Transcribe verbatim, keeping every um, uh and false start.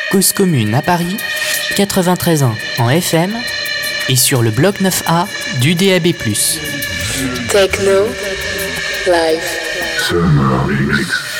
Cause commune à Paris, quatre-vingt-treize ans en F M et sur le bloc neuf A du D A B plus. Techno Live. Summer Mix.